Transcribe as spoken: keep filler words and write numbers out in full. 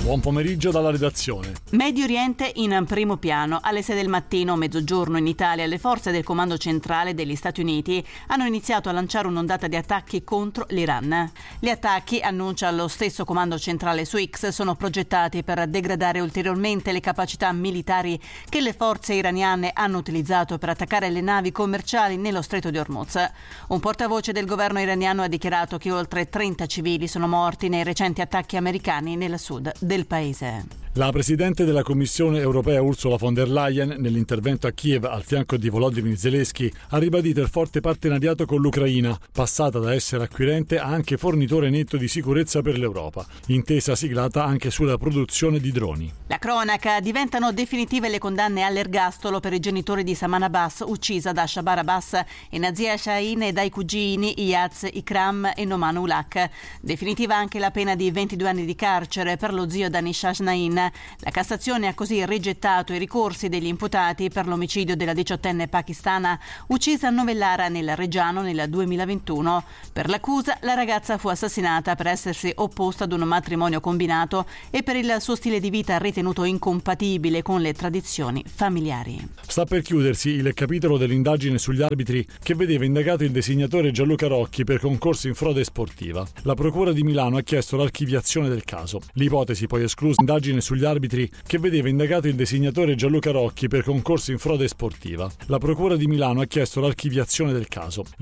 Buon pomeriggio dalla redazione. Medio Oriente in primo piano. Alle sei del mattino, mezzogiorno in Italia, le forze del comando centrale degli Stati Uniti hanno iniziato a lanciare un'ondata di attacchi contro l'Iran. Gli attacchi, annuncia lo stesso comando centrale su X, sono progettati per degradare ulteriormente le capacità militari che le forze iraniane hanno utilizzato per attaccare le navi commerciali nello Stretto di Hormuz. Un portavoce del governo iraniano ha dichiarato che oltre trenta civili sono morti nei recenti attacchi americani nel sud del paese. La Presidente della Commissione europea Ursula von der Leyen, nell'intervento a Kiev al fianco di Volodymyr Zelensky, ha ribadito il forte partenariato con l'Ucraina, passata da essere acquirente a anche fornitore netto di sicurezza per l'Europa, intesa siglata anche sulla produzione di droni. La cronaca: diventano definitive le condanne all'ergastolo per i genitori di Saman Abbas, uccisa da Shabar Abbas, e Nazia Shahin, e dai cugini Iyaz Ikram e Noman Ulak. Definitiva anche la pena di ventidue anni di carcere per lo zio Danish Ajnain. La Cassazione ha così rigettato i ricorsi degli imputati per l'omicidio della diciottenne pakistana uccisa a Novellara nel Reggiano nel duemilaventuno. Per l'accusa, la ragazza fu assassinata per essersi opposta ad un matrimonio combinato e per il suo stile di vita ritenuto incompatibile con le tradizioni familiari. Sta per chiudersi il capitolo dell'indagine sugli arbitri che vedeva indagato il disegnatore Gianluca Rocchi per concorso in frode sportiva. La Procura di Milano ha chiesto l'archiviazione del caso. L'ipotesi, poi esclusa, indagine sugli arbitri che vedeva indagato il disegnatore Gianluca Rocchi per concorso in frode sportiva. La Procura di Milano ha chiesto l'archiviazione del caso.